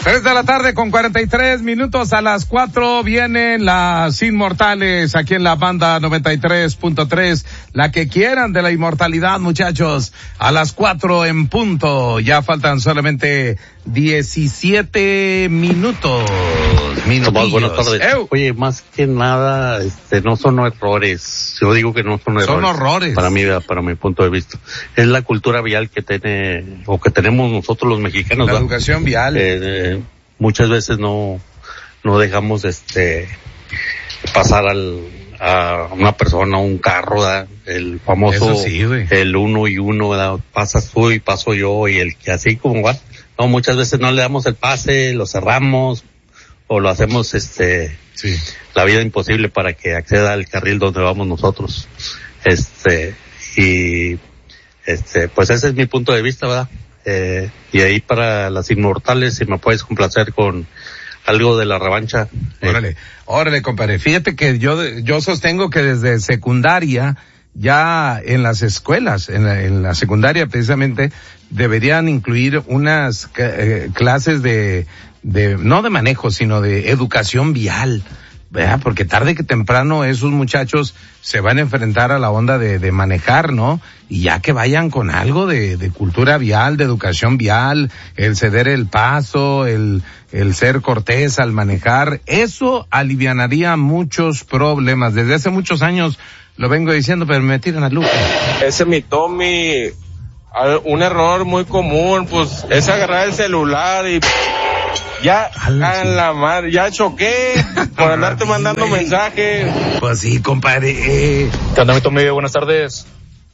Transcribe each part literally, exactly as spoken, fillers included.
Tres de la tarde con cuarenta y tres minutos. A las cuatro vienen las inmortales aquí en la banda noventa y tres punto tres. La que quieran de la inmortalidad, muchachos. A las cuatro en punto. Ya faltan solamente diecisiete minutos. Tomás, buenas tardes. ¡Ew! Oye, más que nada, este, no son errores. Yo digo que no son errores. Son horrores. Para mí, para mi punto de vista. Es la cultura vial que tiene, o que tenemos nosotros los mexicanos. La ¿verdad? educación vial. Eh, eh, muchas veces no, no dejamos, este, pasar al, a una persona, un carro, ¿verdad? El famoso, sí, el uno y uno, ¿verdad? Pasas tú y paso yo, y el que así como va. No, muchas veces no le damos el pase, lo cerramos, o lo hacemos, este, sí. la vida imposible para que acceda al carril donde vamos nosotros. Este, y, este, pues ese es mi punto de vista, ¿verdad? Eh, y ahí para las inmortales, si me puedes complacer con algo de la revancha. Órale, eh. órale, compadre. Fíjate que yo, yo sostengo que desde secundaria, ya en las escuelas, en la, en la secundaria precisamente, deberían incluir unas eh, clases de, de, no de manejo, sino de educación vial, ¿verdad? Porque tarde que temprano esos muchachos se van a enfrentar a la onda de, de manejar, ¿no? Y ya que vayan con algo de, de cultura vial, de educación vial, el ceder el paso, el, el ser cortés al manejar, eso alivianaría muchos problemas. Desde hace muchos años lo vengo diciendo, pero me tiran a luz. Ese mi Tommy, un error muy común, pues, es agarrar el celular y ya, a la madre, ya choqué por andarte mandando mensajes. Pues sí, compadre. ¿Qué onda, mi Tommy? Buenas tardes.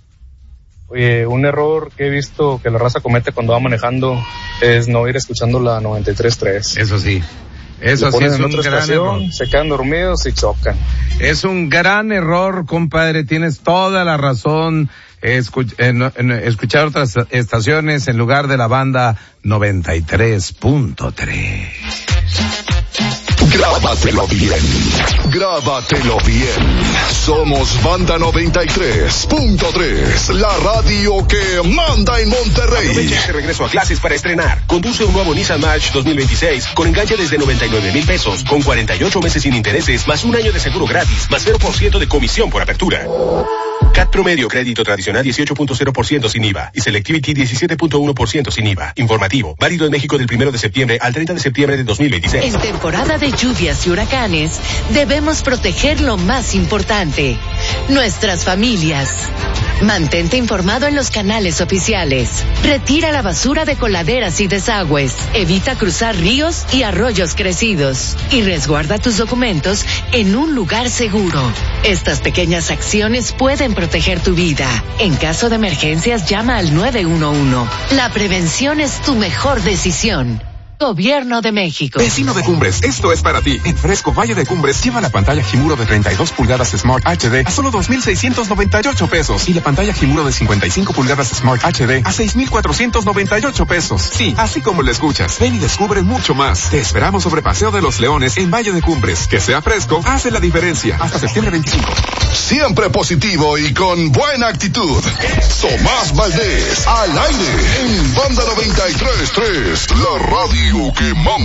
Oye, un error que he visto que la raza comete cuando va manejando es no ir escuchando la noventa y tres punto tres. Eso sí. Eso sí es un gran error. Se quedan dormidos y chocan. Es un gran error, compadre. Tienes toda la razón. Escuch- en, en, escuchar otras estaciones en lugar de la banda noventa y tres punto tres. Grábatelo bien, grábatelo bien. Somos Banda noventa y tres punto tres, la radio que manda en Monterrey. Aprovecha este regreso a clases para estrenar. Conduce un nuevo Nissan March dos mil veintiséis con enganche desde noventa y nueve mil pesos, con cuarenta y ocho meses sin intereses, más un año de seguro gratis, más cero por ciento de comisión por apertura. C A T promedio, crédito tradicional dieciocho punto cero por ciento sin I V A y Selectivity diecisiete punto uno por ciento sin I V A. Informativo, válido en México del primero de septiembre al treinta de septiembre de dos mil veintiséis. En temporada de lluvias y huracanes, debemos proteger lo más importante, nuestras familias. Mantente informado en los canales oficiales. Retira la basura de coladeras y desagües. Evita cruzar ríos y arroyos crecidos. Y resguarda tus documentos en un lugar seguro. Estas pequeñas acciones pueden proteger tu vida. En caso de emergencias, llama al nueve uno uno. La prevención es tu mejor decisión. Gobierno de México. Vecino de Cumbres, esto es para ti. En Fresco Valle de Cumbres lleva la pantalla Himuro de treinta y dos pulgadas Smart H D a solo dos mil seiscientos noventa y ocho pesos y la pantalla Himuro de cincuenta y cinco pulgadas Smart H D a seis mil cuatrocientos noventa y ocho pesos. Sí, así como lo escuchas. Ven y descubre mucho más. Te esperamos sobre Paseo de los Leones en Valle de Cumbres. Que sea fresco, hace la diferencia. Hasta septiembre veinticinco. Siempre positivo y con buena actitud. Tomás Valdés, al aire en Banda noventa y tres punto tres, la radio que manda.